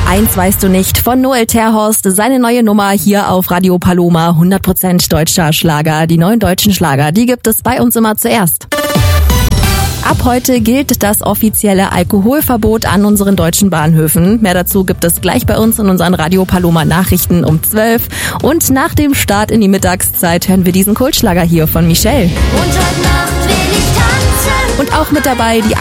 Eins weißt du nicht von Noel Terhorst, seine neue Nummer hier auf Radio Paloma, 100% deutscher Schlager. Die neuen deutschen Schlager, die gibt es bei uns immer zuerst. Ab heute gilt das offizielle Alkoholverbot an unseren deutschen Bahnhöfen. Mehr dazu gibt es gleich bei uns in unseren Radio Paloma Nachrichten um 12. Und nach dem Start in die Mittagszeit hören wir diesen Kultschlager hier von Michelle. Und heute Nacht will ich tanzen. Und auch mit dabei die